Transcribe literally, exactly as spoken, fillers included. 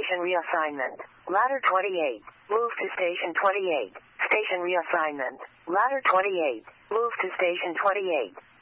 station reassignment. Ladder twenty-eight. Move to station twenty-eight. Station reassignment. Ladder twenty-eight. Move to station twenty-eight.